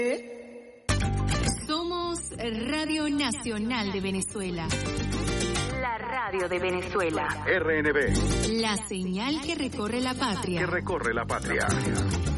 Somos Radio Nacional de Venezuela. La radio de Venezuela. RNB. La señal que recorre la patria. Que recorre la patria.